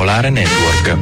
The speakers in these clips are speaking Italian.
Popolare Network.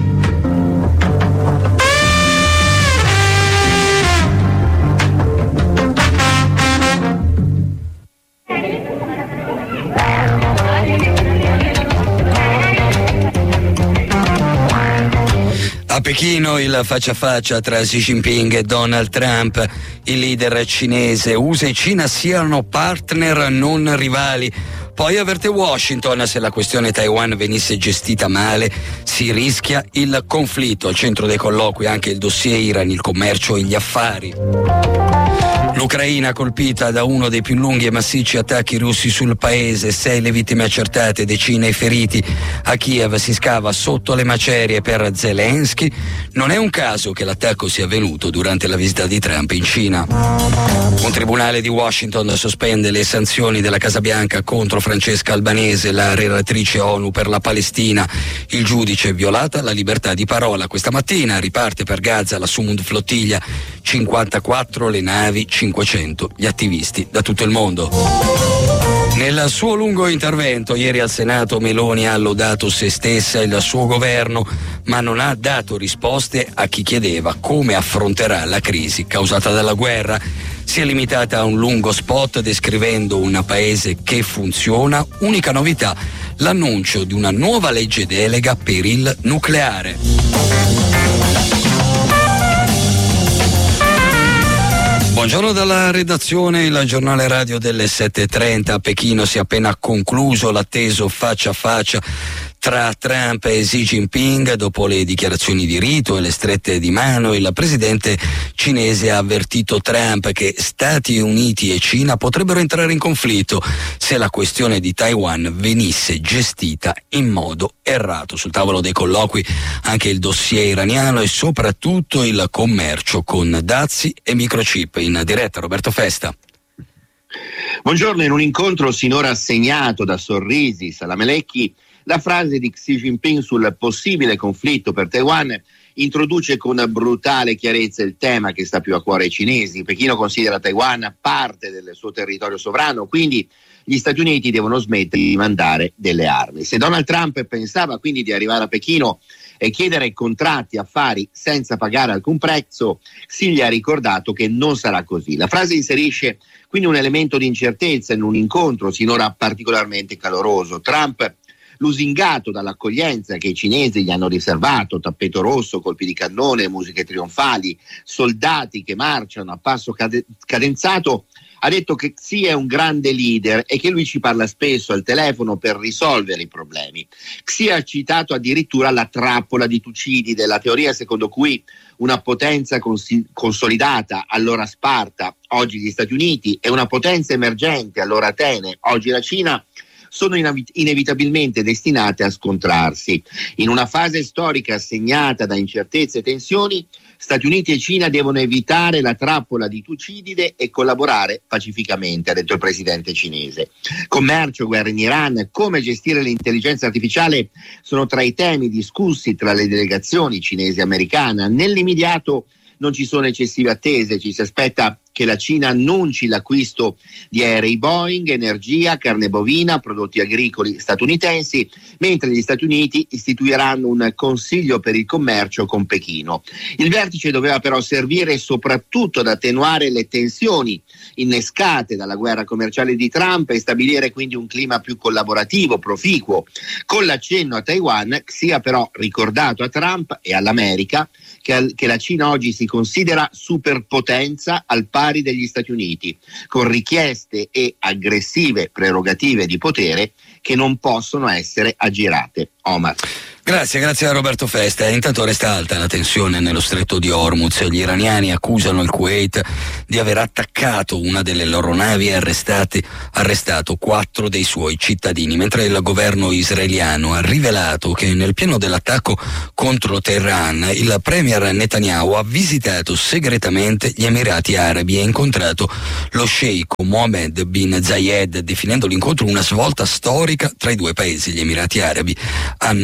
A Pechino il faccia a faccia tra Xi Jinping e Donald Trump. Il leader cinese USA e Cina siano partner non rivali. Poi avverte Washington: se la questione Taiwan venisse gestita male si rischia il conflitto. Al centro dei colloqui anche il dossier Iran, il commercio e gli affari. L'Ucraina colpita da uno dei più lunghi e massicci attacchi russi sul paese, 6 le vittime accertate, decine i feriti. A Kiev si scava sotto le macerie per Zelensky. Non è un caso che l'attacco sia avvenuto durante la visita di Trump in Cina. Un tribunale di Washington sospende le sanzioni della Casa Bianca contro Francesca Albanese, la relatrice ONU per la Palestina. Il giudice violata la libertà di parola. Questa mattina riparte per Gaza la Sumud Flottiglia, 54 le navi, 500 gli attivisti da tutto il mondo. Nel suo lungo intervento ieri al Senato, Meloni ha lodato se stessa e il suo governo, ma non ha dato risposte a chi chiedeva come affronterà la crisi causata dalla guerra. Si è limitata a un lungo spot descrivendo un paese che funziona. Unica novità, l'annuncio di una nuova legge delega per il nucleare. Buongiorno dalla redazione, il giornale radio delle 7:30. A Pechino si è appena concluso l'atteso faccia a faccia tra Trump e Xi Jinping. Dopo le dichiarazioni di rito e le strette di mano, il presidente cinese ha avvertito Trump che Stati Uniti e Cina potrebbero entrare in conflitto se la questione di Taiwan venisse gestita in modo errato. Sul tavolo dei colloqui anche il dossier iraniano e soprattutto il commercio con dazi e microchip. In diretta Roberto Festa. Buongiorno. In un incontro sinora segnato da sorrisi, salamelecchi, la frase di Xi Jinping sul possibile conflitto per Taiwan introduce con brutale chiarezza il tema che sta più a cuore ai cinesi. Pechino considera Taiwan parte del suo territorio sovrano, quindi gli Stati Uniti devono smettere di mandare delle armi. Se Donald Trump pensava quindi di arrivare a Pechino e chiedere contratti, affari senza pagare alcun prezzo, Xi gli ha ricordato che non sarà così. La frase inserisce quindi un elemento di incertezza in un incontro sinora particolarmente caloroso. Trump, lusingato dall'accoglienza che i cinesi gli hanno riservato, tappeto rosso, colpi di cannone, musiche trionfali, soldati che marciano a passo cadenzato, ha detto che Xi è un grande leader e che lui ci parla spesso al telefono per risolvere i problemi. Xi ha citato addirittura la trappola di Tucidide, la teoria secondo cui una potenza consolidata, allora Sparta, oggi gli Stati Uniti, e una potenza emergente, allora Atene, oggi la Cina, sono inevitabilmente destinate a scontrarsi. In una fase storica segnata da incertezze e tensioni, Stati Uniti e Cina devono evitare la trappola di Tucidide e collaborare pacificamente, ha detto il presidente cinese. Commercio, guerra in Iran, come gestire l'intelligenza artificiale sono tra i temi discussi tra le delegazioni cinese e americana. Nell'immediato non ci sono eccessive attese, ci si aspetta che la Cina annunci l'acquisto di aerei Boeing, energia, carne bovina, prodotti agricoli statunitensi, mentre gli Stati Uniti istituiranno un consiglio per il commercio con Pechino. Il vertice doveva però servire soprattutto ad attenuare le tensioni innescate dalla guerra commerciale di Trump e stabilire quindi un clima più collaborativo, proficuo. Con l'accenno a Taiwan, Xi ha però ricordato a Trump e all'America che la Cina oggi si considera superpotenza al pari degli Stati Uniti, con richieste e aggressive prerogative di potere che non possono essere aggirate. Omar. Grazie a Roberto Festa. Intanto resta alta la tensione nello stretto di Hormuz. Gli iraniani accusano il Kuwait di aver attaccato una delle loro navi e arrestato 4 dei suoi cittadini, mentre il governo israeliano ha rivelato che nel pieno dell'attacco contro Teheran il premier Netanyahu ha visitato segretamente gli Emirati Arabi e ha incontrato lo sceicco Mohammed bin Zayed, definendo l'incontro una svolta storica tra i due paesi. Gli Emirati Arabi hanno immediatamente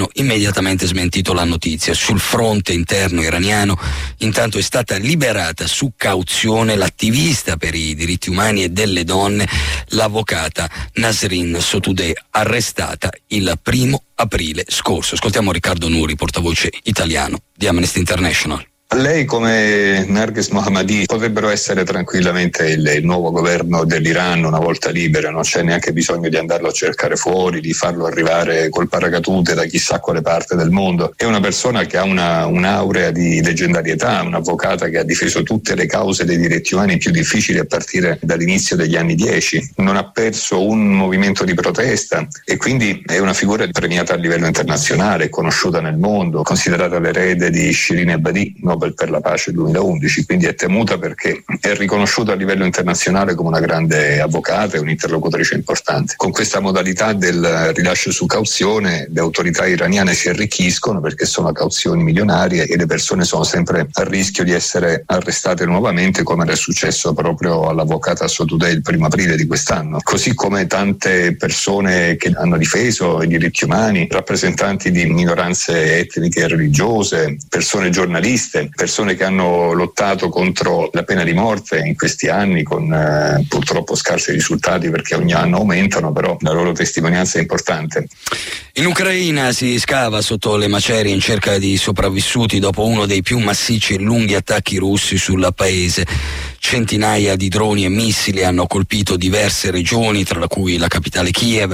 immediatamente smentito la notizia. Sul fronte interno iraniano intanto è stata liberata su cauzione l'attivista per i diritti umani e delle donne, l'avvocata Nasrin Sotoudeh, arrestata il 1° aprile scorso. Ascoltiamo Riccardo Nuri, portavoce italiano di Amnesty International. Lei come Narges Mohammadi potrebbero essere tranquillamente il nuovo governo dell'Iran una volta libera, non c'è neanche bisogno di andarlo a cercare fuori, di farlo arrivare col paracadute da chissà quale parte del mondo. È una persona che ha un'aurea di leggendarietà, un'avvocata che ha difeso tutte le cause dei diritti umani più difficili a partire dall'inizio degli anni 10, non ha perso un movimento di protesta e quindi è una figura premiata a livello internazionale, conosciuta nel mondo, considerata l'erede di Shirin Ebadi, Nobel per la pace 2011, quindi è temuta perché è riconosciuta a livello internazionale come una grande avvocata e un'interlocutrice importante. Con questa modalità del rilascio su cauzione le autorità iraniane si arricchiscono perché sono cauzioni milionarie e le persone sono sempre a rischio di essere arrestate nuovamente, come era successo proprio all'avvocata Sotoudeh il 1° aprile di quest'anno, così come tante persone che hanno difeso i diritti umani, rappresentanti di minoranze etniche e religiose, persone giornaliste, persone che hanno lottato contro la pena di morte in questi anni con purtroppo scarsi risultati perché ogni anno aumentano, però la loro testimonianza è importante. In Ucraina si scava sotto le macerie in cerca di sopravvissuti dopo uno dei più massicci e lunghi attacchi russi sul paese. Centinaia di droni e missili hanno colpito diverse regioni, tra cui la capitale Kiev.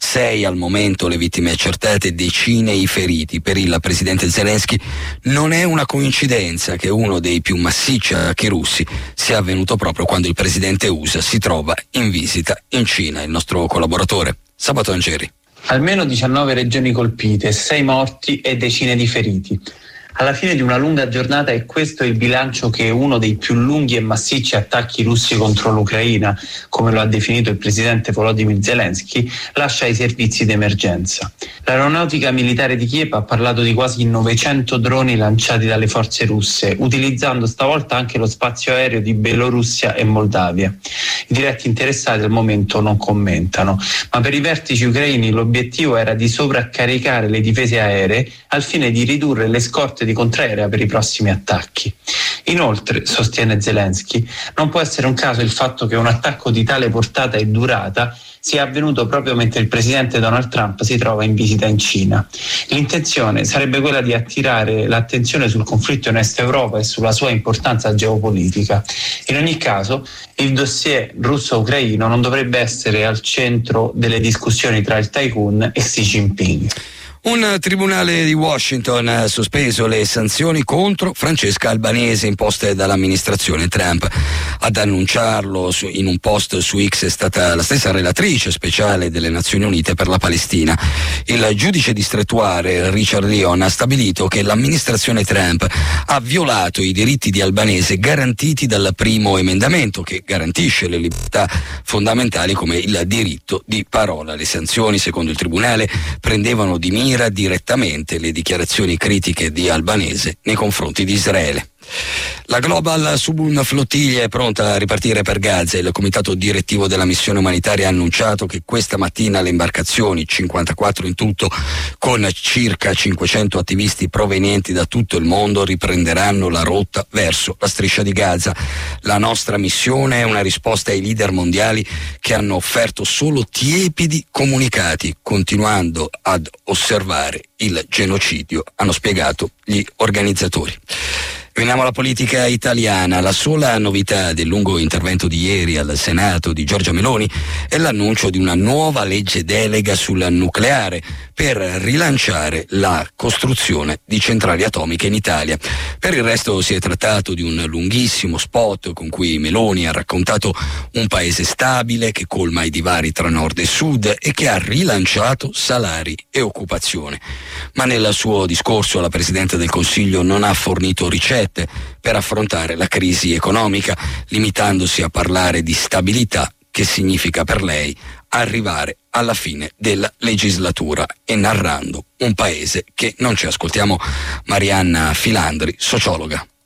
6 al momento le vittime accertate, decine i feriti. Per il presidente Zelensky non è una coincidenza che uno dei più massicci attacchi russi sia avvenuto proprio quando il presidente USA si trova in visita in Cina. Il nostro collaboratore Sabato Angeri. Almeno 19 regioni colpite, 6 morti e decine di feriti. Alla fine di una lunga giornata è questo il bilancio che uno dei più lunghi e massicci attacchi russi contro l'Ucraina, come lo ha definito il presidente Volodymyr Zelensky, lascia ai servizi d'emergenza. L'aeronautica militare di Kiev ha parlato di quasi 900 droni lanciati dalle forze russe, utilizzando stavolta anche lo spazio aereo di Bielorussia e Moldavia. I diretti interessati al momento non commentano, ma per i vertici ucraini l'obiettivo era di sovraccaricare le difese aeree al fine di ridurre le scorte di contraerea per i prossimi attacchi. Inoltre, sostiene Zelensky, non può essere un caso il fatto che un attacco di tale portata e durata sia avvenuto proprio mentre il presidente Donald Trump si trova in visita in Cina. L'intenzione sarebbe quella di attirare l'attenzione sul conflitto in Est Europa e sulla sua importanza geopolitica. In ogni caso, il dossier russo-ucraino non dovrebbe essere al centro delle discussioni tra il tycoon e Xi Jinping. Un tribunale di Washington ha sospeso le sanzioni contro Francesca Albanese imposte dall'amministrazione Trump. Ad annunciarlo in un post su X è stata la stessa relatrice speciale delle Nazioni Unite per la Palestina. Il giudice distrettuale Richard Leon ha stabilito che l'amministrazione Trump ha violato i diritti di Albanese garantiti dal primo emendamento, che garantisce le libertà fondamentali come il diritto di parola. Le sanzioni, secondo il tribunale, prendevano di mira direttamente le dichiarazioni critiche di Albanese nei confronti di Israele. La Global Subun Flottiglia è pronta a ripartire per Gaza. Il comitato direttivo della missione umanitaria ha annunciato che questa mattina le imbarcazioni, 54 in tutto, con circa 500 attivisti provenienti da tutto il mondo, riprenderanno la rotta verso la striscia di Gaza. La nostra missione è una risposta ai leader mondiali che hanno offerto solo tiepidi comunicati, continuando ad osservare il genocidio, hanno spiegato gli organizzatori. Veniamo alla politica italiana. La sola novità del lungo intervento di ieri al Senato di Giorgia Meloni è l'annuncio di una nuova legge delega sul nucleare per rilanciare la costruzione di centrali atomiche in Italia. Per il resto si è trattato di un lunghissimo spot con cui Meloni ha raccontato un paese stabile che colma i divari tra nord e sud e che ha rilanciato salari e occupazione. Ma nel suo discorso la Presidente del Consiglio non ha fornito ricette per affrontare la crisi economica, limitandosi a parlare di stabilità, che significa per lei arrivare alla fine della legislatura, e narrando un paese che non c'è. Ascoltiamo Marianna Filandri, sociologa.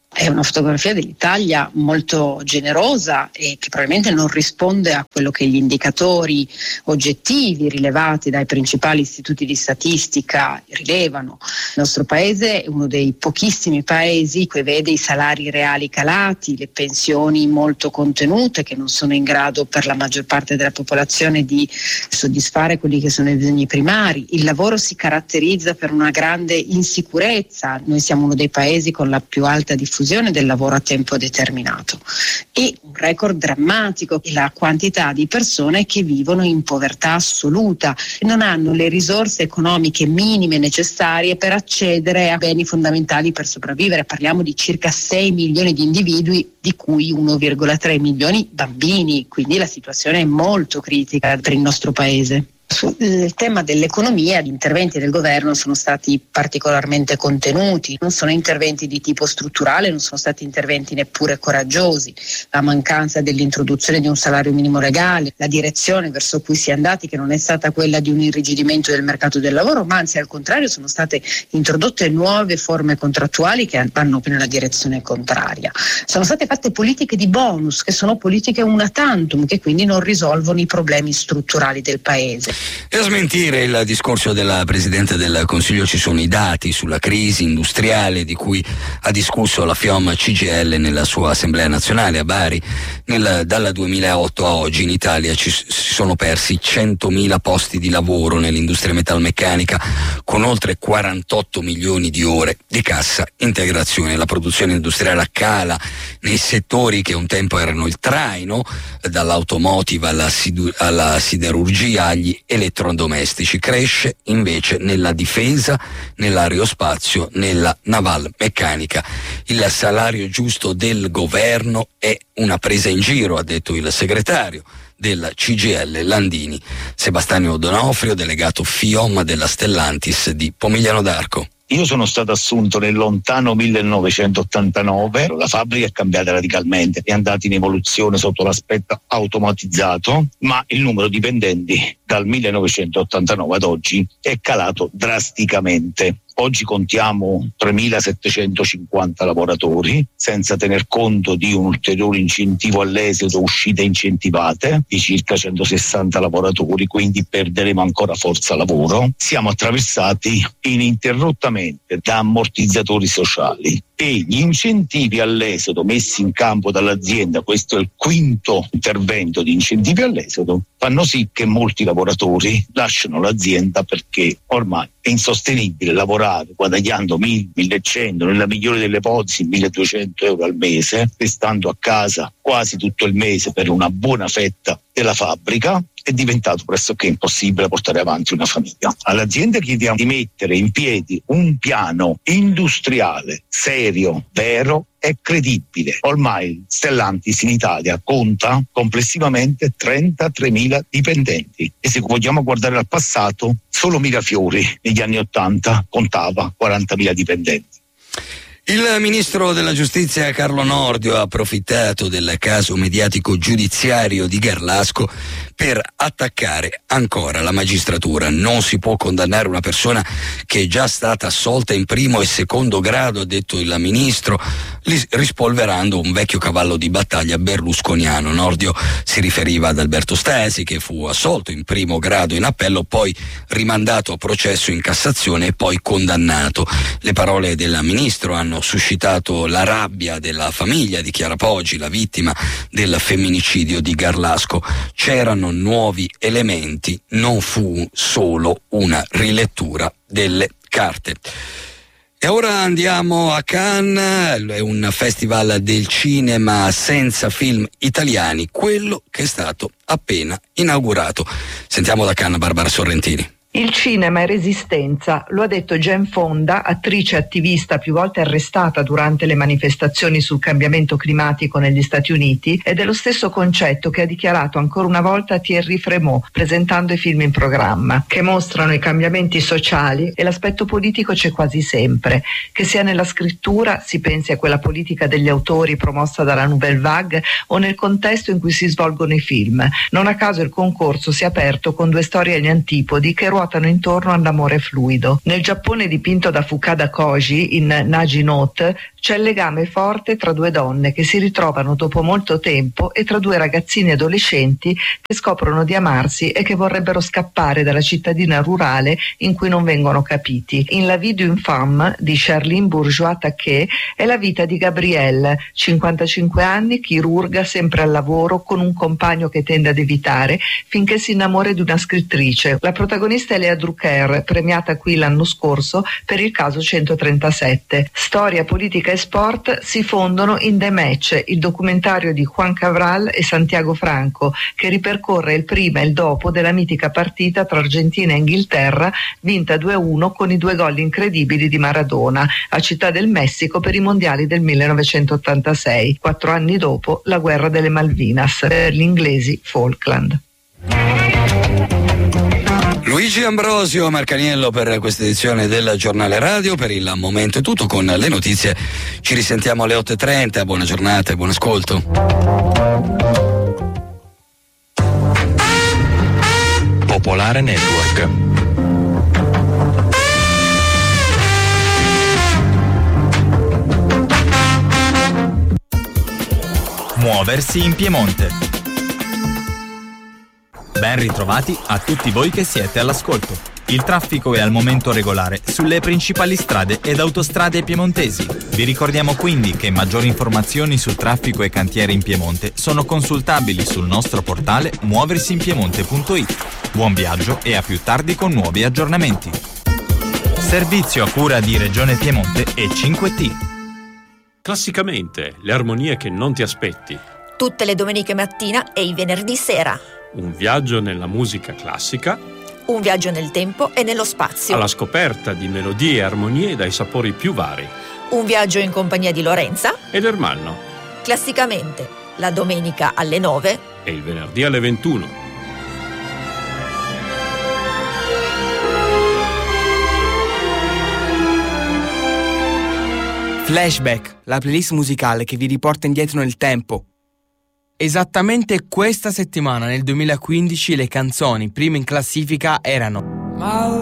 È una fotografia dell'Italia molto generosa e che probabilmente non risponde a quello che gli indicatori oggettivi rilevati dai principali istituti di statistica rilevano. Il nostro paese è uno dei pochissimi paesi che vede i salari reali calati, le pensioni molto contenute, che non sono in grado per la maggior parte della popolazione di soddisfare quelli che sono i bisogni primari. Il lavoro si caratterizza per una grande insicurezza. Noi siamo uno dei paesi con la più alta diffusione del lavoro a tempo determinato e un record drammatico è la quantità di persone che vivono in povertà assoluta e non hanno le risorse economiche minime necessarie per accedere a beni fondamentali per sopravvivere. Parliamo di circa 6 milioni di individui, di cui 1,3 milioni bambini, quindi la situazione è molto critica per il nostro paese. Sul tema dell'economia gli interventi del governo sono stati particolarmente contenuti, non sono interventi di tipo strutturale, non sono stati interventi neppure coraggiosi. La mancanza dell'introduzione di un salario minimo legale, la direzione verso cui si è andati, che non è stata quella di un irrigidimento del mercato del lavoro, ma anzi al contrario sono state introdotte nuove forme contrattuali che vanno nella direzione contraria. Sono state fatte politiche di bonus, che sono politiche una tantum, che quindi non risolvono i problemi strutturali del paese. E a smentire il discorso della Presidente del Consiglio ci sono i dati sulla crisi industriale di cui ha discusso la FIOM CGIL nella sua Assemblea Nazionale a Bari. Dal 2008 a oggi in Italia si sono persi 100.000 posti di lavoro nell'industria metalmeccanica, con oltre 48 milioni di ore di cassa integrazione. La produzione industriale cala nei settori che un tempo erano il traino, dall'automotive alla siderurgia agli elettrodomestici. Cresce invece nella difesa, nell'aerospazio, nella navalmeccanica. Il salario giusto del governo è una presa in giro, ha detto il segretario della CGIL Landini, Sebastiano Donofrio, delegato FIOM della Stellantis di Pomigliano d'Arco. Io sono stato assunto nel lontano 1989, la fabbrica è cambiata radicalmente, è andata in evoluzione sotto l'aspetto automatizzato, ma il numero di dipendenti dal 1989 ad oggi è calato drasticamente. Oggi contiamo 3.750 lavoratori, senza tener conto di un ulteriore incentivo all'esito, uscite incentivate di circa 160 lavoratori, quindi perderemo ancora forza lavoro. Siamo attraversati ininterrottamente da ammortizzatori sociali e gli incentivi all'esito messi in campo dall'azienda, questo è il quinto intervento di incentivi all'esito, fanno sì che molti lavoratori lasciano l'azienda perché ormai è insostenibile lavorare guadagnando 1.100, nella migliore delle ipotesi 1.200 euro al mese, restando a casa quasi tutto il mese per una buona fetta della fabbrica. È diventato pressoché impossibile portare avanti una famiglia. All'azienda chiediamo di mettere in piedi un piano industriale serio, vero e credibile. Ormai Stellantis in Italia conta complessivamente 33.000 dipendenti e se vogliamo guardare al passato, solo Mirafiori negli anni 80 contava 40.000 dipendenti. Il ministro della Giustizia Carlo Nordio ha approfittato del caso mediatico giudiziario di Garlasco per attaccare ancora la magistratura. Non si può condannare una persona che è già stata assolta in primo e secondo grado, ha detto il ministro, rispolverando un vecchio cavallo di battaglia berlusconiano. Nordio si riferiva ad Alberto Stasi, che fu assolto in primo grado in appello, poi rimandato a processo in Cassazione e poi condannato. Le parole del ministro hanno suscitato la rabbia della famiglia di Chiara Poggi, la vittima del femminicidio di Garlasco. C'erano nuovi elementi, non fu solo una rilettura delle carte. E ora andiamo a Cannes, è un festival del cinema senza film italiani, quello che è stato appena inaugurato. Sentiamo da Cannes Barbara Sorrentini. Il cinema è resistenza, lo ha detto Jane Fonda, attrice attivista più volte arrestata durante le manifestazioni sul cambiamento climatico negli Stati Uniti, ed è lo stesso concetto che ha dichiarato ancora una volta Thierry Frémaux presentando i film in programma, che mostrano i cambiamenti sociali e l'aspetto politico c'è quasi sempre, che sia nella scrittura, si pensi a quella politica degli autori promossa dalla Nouvelle Vague, o nel contesto in cui si svolgono i film. Non a caso il concorso si è aperto con due storie agli antipodi che ruotano ruotano intorno all'amore fluido. Nel Giappone dipinto da Fukada Koji in Naji Note c'è il legame forte tra due donne che si ritrovano dopo molto tempo e tra due ragazzini adolescenti che scoprono di amarsi e che vorrebbero scappare dalla cittadina rurale in cui non vengono capiti. In La vie d'une femme di Charlene Bourgeois-Taquet è la vita di Gabrielle, 55 anni, chirurga, sempre al lavoro, con un compagno che tende ad evitare finché si innamora di una scrittrice. La protagonista è Lea Drucker, premiata qui l'anno scorso per il caso 137. Storia, politica e sport si fondono in The Match, il documentario di Juan Cabral e Santiago Franco, che ripercorre il prima e il dopo della mitica partita tra Argentina e Inghilterra, vinta 2-1 con i 2 gol incredibili di Maradona a Città del Messico per i mondiali del 1986, 4 anni dopo la guerra delle Malvinas, per gli inglesi Falkland. Luigi Ambrosio Marcaniello per questa edizione del Giornale Radio. Per il momento è tutto, con le notizie ci risentiamo alle 8:30. Buona giornata e buon ascolto. Popolare Network. Muoversi in Piemonte. Ben ritrovati a tutti voi che siete all'ascolto. Il traffico è al momento regolare sulle principali strade ed autostrade piemontesi. Vi ricordiamo quindi che maggiori informazioni sul traffico e cantieri in Piemonte sono consultabili sul nostro portale muoversiinpiemonte.it. Buon viaggio e a più tardi con nuovi aggiornamenti. Servizio a cura di Regione Piemonte e 5T. Classicamente, le armonie che non ti aspetti. Tutte le domeniche mattina e i venerdì sera. Un viaggio nella musica classica. Un viaggio nel tempo e nello spazio. Alla scoperta di melodie e armonie dai sapori più vari. Un viaggio in compagnia di Lorenza ed Ermanno. Classicamente, la domenica alle 9 e il venerdì alle 21. Flashback, la playlist musicale che vi riporta indietro nel tempo. Esattamente questa settimana, nel 2015, le canzoni prime in classifica erano